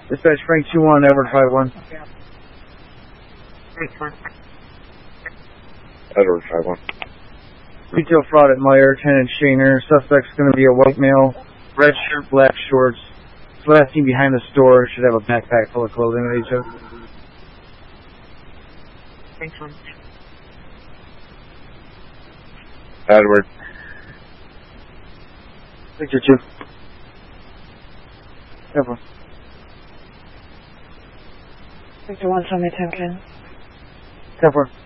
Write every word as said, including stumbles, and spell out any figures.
Dispatch Frank two one, Edward five one. Edward five one. Retail fraud at Meyer, tenant Shaner. Suspect's going to be a white male, red shirt, black shorts. It's last seen behind the store. Should have a backpack full of clothing that he took. Thanks, one. Edward. Victor two. Edward. Victor one, show me attention. Edward.